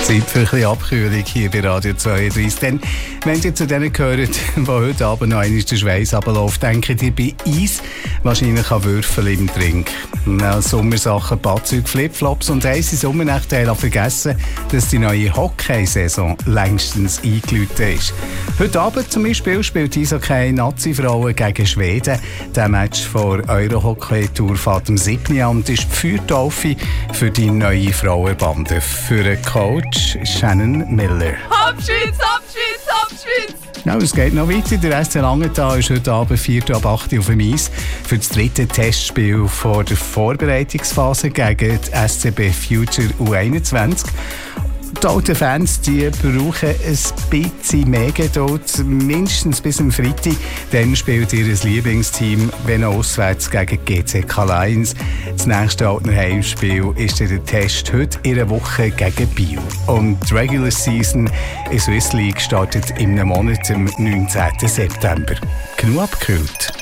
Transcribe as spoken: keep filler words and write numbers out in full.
Zeit für ein bisschen Abkühlung hier bei Radio zweiunddreißig. Denn wenn ihr zu denen gehört, die heute Abend noch einmal den Schweiß runterläuft, denkt ihr bei Eis wahrscheinlich an Würfel im Trink. Na, Sommersachen, Badzeug, Flipflops und heisse Sommernächte haben vergessen, dass die neue Hockeysaison längstens eingeläutet ist. Heute Abend zum Beispiel spielt die Eishockey-Nazi-Frauen gegen Schweden. Der Match vor Euro-Hockey-Tour fährt am siebten an und ist die Feuertaufe für die neue Frauenbande. Für den Coach Shannon Miller. Abschwitz, Abschwitz, Abschwitz! Ja, es geht noch weiter. Der S C Langenthal ist heute Abend vier ab acht auf dem Eis für das dritte Testspiel vor der Vorbereitungsphase gegen die S C B Future U einundzwanzig. Die alten Fans die brauchen ein bisschen mehr Geduld, mindestens bis am Freitag. Dann spielt ihr Lieblingsteam, wenn auswärts gegen G C K Lions. Das nächste Altner Heimspiel ist der Test heute in einer Woche gegen Biel. Und die Regular Season in Swiss League startet im Monat am neunzehnten September. Genug abgekühlt.